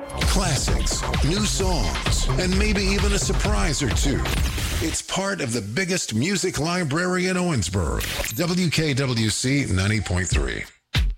Classics, new songs, and maybe even a surprise or two. It's part of the biggest music library in Owensboro. WKWC 90.3.